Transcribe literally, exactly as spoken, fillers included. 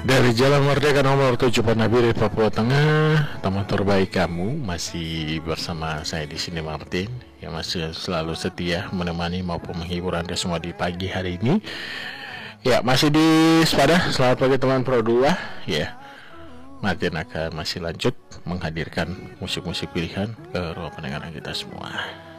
Dari Jalan Merdeka nomor tujuh Panabiri, Papua Tengah, teman terbaik kamu masih bersama saya di sini, Martin, yang masih selalu setia menemani maupun menghibur Anda semua di pagi hari ini. Ya, masih di Sepada. Selamat pagi teman Pro dua. Ya, Martin akan masih lanjut menghadirkan musik-musik pilihan ke ruang pendengaran kita semua.